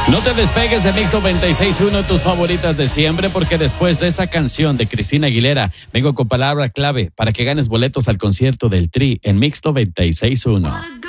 No te despegues de Mix 96.1, tus favoritas de siempre, porque después de esta canción de Cristina Aguilera, vengo con palabra clave para que ganes boletos al concierto del Tri en Mix 96.1.